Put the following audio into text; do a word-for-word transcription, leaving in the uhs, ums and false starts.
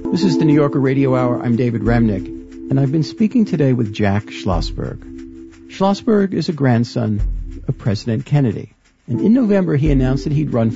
This is the New Yorker Radio Hour. I'm David Remnick, and I've been speaking today with Jack Schlossberg. Schlossberg is a grandson of President Kennedy, and in November he announced that he'd run for